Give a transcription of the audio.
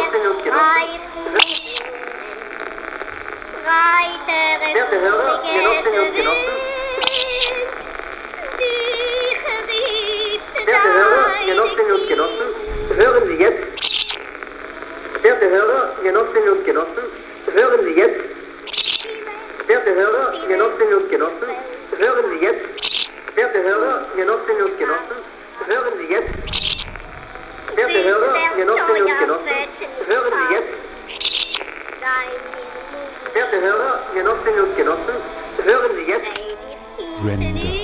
Genossinnen und Genossen, werte Hörer, Genossinnen und Genossen, werte Hörer, Genossinnen und Genossen, hören Sie jetzt, werte Hörer, Genossinnen und Genossen, hören Sie jetzt, werte Hörer, Genossinnen und Genossen, hören Sie jetzt, werte Hörer, Genossinnen und Genossen, hören Sie jetzt, werte Hörer, Genossinnen und Genossen, hören Sie jetzt, werte Hörer, Genossinnen und Genossen, hören Sie jetzt, Render